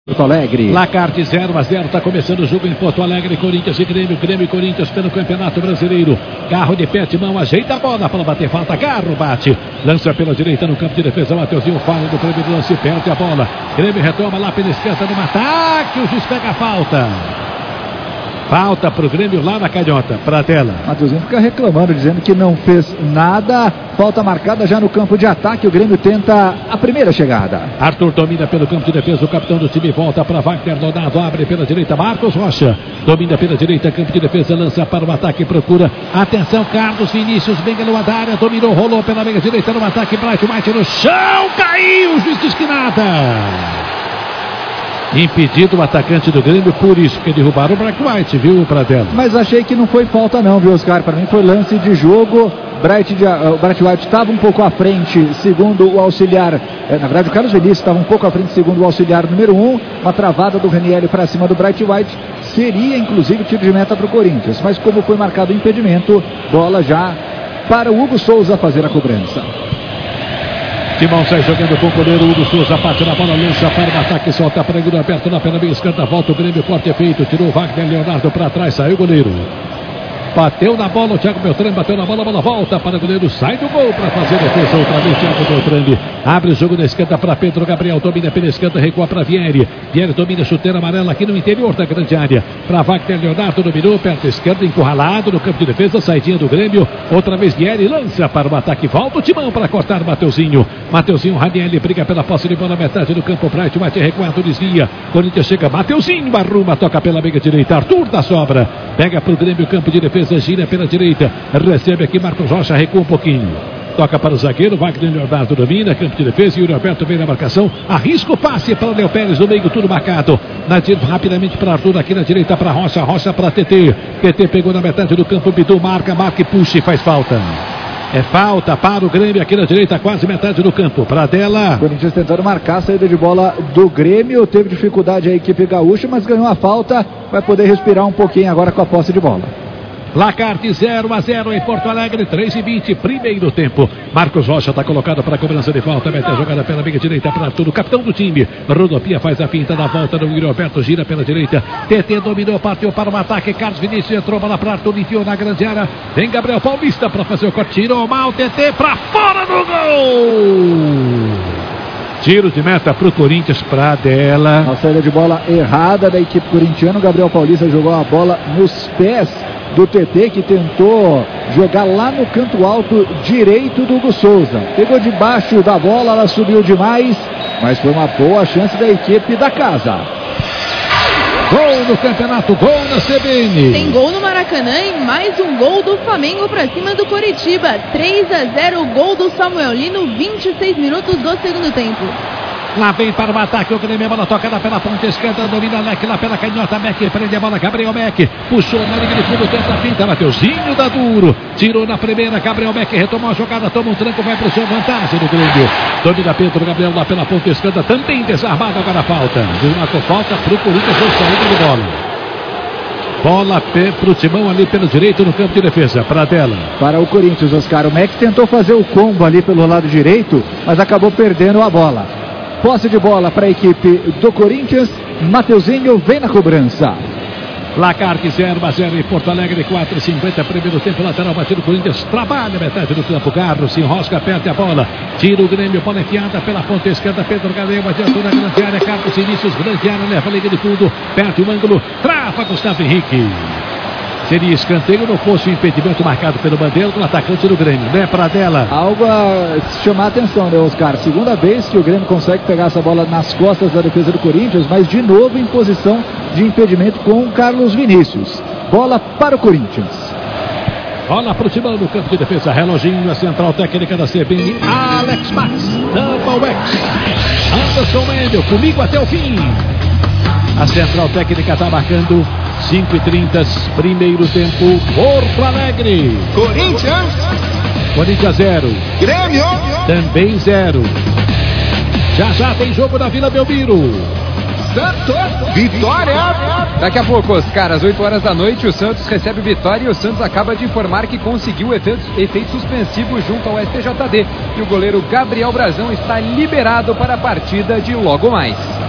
Porto Alegre. Placar de 0-0, está começando o jogo em Porto Alegre, Corinthians e Grêmio, Grêmio e Corinthians pelo Campeonato Brasileiro. Carro de pé de mão, ajeita a bola para bater falta, Carro bate, lança pela direita no campo de defesa, Mateuzinho fala do primeiro lance, perde a bola, Grêmio retoma lá pela esquerda no ataque, o juiz pega a falta. Falta pro Grêmio lá na canhota, pra tela. Mateuzinho fica reclamando, dizendo que não fez nada. Falta marcada já no campo de ataque. O Grêmio tenta a primeira chegada. Arthur domina pelo campo de defesa. O capitão do time volta para Wagner Donato. Abre pela direita. Marcos Rocha domina pela direita. Campo de defesa. Lança para o ataque. Procura. Atenção, Carlos Vinícius. Benga no área. Dominou. Rolou pela meia direita no ataque. Bright White no chão. Caiu. O juiz diz que nada. Impedido o atacante do Grêmio, por isso que derrubaram o Bright White, viu, Pradella? Mas achei que não foi falta não, viu, Oscar? Para mim foi lance de jogo. O Bright White estava um pouco à frente, segundo o auxiliar. Na verdade, o Carlos Vinícius estava um pouco à frente, segundo o auxiliar número 1. Uma travada do Ranieri para cima do Bright White. Seria, inclusive, tiro de meta para o Corinthians. Mas como foi marcado o impedimento, bola já para o Hugo Souza fazer a cobrança. Timão sai jogando com o goleiro Hugo Souza, bate na bola, lança para o ataque, solta para o aberto na pela meia esquerda, volta o Grêmio, corte feito, tirou o Wagner Leonardo para trás, saiu o goleiro. Bateu na bola, o Thiago Beltrame bateu na bola, a bola volta para o goleiro, sai do gol para fazer defesa outra vez, Thiago Beltrame. Abre o jogo na esquerda para Pedro Gabriel, domina pela esquerda, recua para Vieri. Vieri domina, chuteira amarela aqui no interior da grande área. Para Wagner Leonardo, dominou, perto esquerda, encurralado no campo de defesa, saidinha do Grêmio. Outra vez Vieri, lança para o ataque, volta o Timão para cortar Mateuzinho. Mateuzinho, Ranieri briga pela posse de bola, metade do campo, Bright White recuado, desvia. Corinthians chega, Mateuzinho, arruma, toca pela meia direita, Arthur da sobra. Pega para o Grêmio, campo de defesa. Gira pela direita, recebe aqui Marcos Rocha, recua um pouquinho, toca para o zagueiro, Wagner Leonardo domina, campo de defesa, e o Roberto vem na marcação, arrisca o passe para o Léo Pérez, no meio tudo marcado, rapidamente para Arthur, aqui na direita para Rocha, Rocha para TT, TT pegou na metade do campo, Bidu marca e puxa e faz falta. É falta para o Grêmio aqui na direita, quase metade do campo. Pradella. Corinthians tentando marcar a saída de bola do Grêmio. Teve dificuldade a equipe gaúcha, mas ganhou a falta. Vai poder respirar um pouquinho agora com a posse de bola. Placar de 0-0 em Porto Alegre, 3:20, primeiro tempo. Marcos Rocha está colocado para a cobrança de falta, mete a jogada pela meia direita para Arthur, o capitão do time. Rodopia faz a finta da volta do Yuri Alberto, gira pela direita. TT dominou, partiu para o ataque. Carlos Vinícius entrou, bola para Arthur, enfiou na grande área. Vem Gabriel Paulista para fazer o corte, tirou mal, TT para fora do gol. Tiro de meta para o Corinthians, Pradella. A saída de bola errada da equipe corintiana. O Gabriel Paulista jogou a bola nos pés do TT, que tentou jogar lá no canto alto direito do Hugo Souza. Pegou debaixo da bola, ela subiu demais, mas foi uma boa chance da equipe da casa. Gol no campeonato, gol na CBN. Tem gol no Maracanã e mais um gol do Flamengo para cima do Coritiba. 3-0, gol do Samuel Lino, 26 minutos do segundo tempo. Lá vem para o ataque, o Grêmio, a bola tocada pela ponta esquerda, domina Leque lá pela canhota, Meck prende a bola, Gabriel Meck, puxou na linha de fundo, tenta a finta, Mateuzinho dá duro, tirou na primeira, Gabriel Meck retomou a jogada, toma um tranco, vai para o seu, vantagem do Grêmio, domina Pedro Gabriel lá pela ponta esquerda, também desarmado, agora a falta, marcou falta para o Corinthians, foi saída de bola. Bola para o Timão ali pelo direito no campo de defesa, Pradella. Para o Corinthians, Oscar, o Meck tentou fazer o combo ali pelo lado direito, mas acabou perdendo a bola. Posse de bola para a equipe do Corinthians. Mateuzinho vem na cobrança. Placar de 0-0 em Porto Alegre, 4:50, primeiro tempo, lateral batido, Corinthians trabalha metade do campo, Carlos se enrosca, perde a bola, tira o Grêmio, bola enfiada pela ponta esquerda, Pedro Gabriel adiantou na grande área, Carlos Vinícius, grande área, leva a liga de fundo, perde o ângulo, trava Gustavo Henrique. Seria escanteio, não fosse o impedimento marcado pelo Bandeira do atacante do Grêmio, né, Pradella? Algo a chamar a atenção, né, Oscar? Segunda vez que o Grêmio consegue pegar essa bola nas costas da defesa do Corinthians, mas de novo em posição de impedimento com o Carlos Vinícius. Bola para o Corinthians. Bola para o Timão no campo de defesa, reloginho, a central técnica da CBN, Alex Max, Double X, Anderson Mendel, comigo até o fim. A central técnica está marcando 5:30, primeiro tempo, Porto Alegre. Corinthians 0. Grêmio também 0. Já tem jogo na Vila Belmiro. Santos, Vitória. Daqui a pouco, Oscar, às 8 horas da noite, o Santos recebe o Vitória e o Santos acaba de informar que conseguiu efeito suspensivo junto ao STJD. E o goleiro Gabriel Brazão está liberado para a partida de logo mais.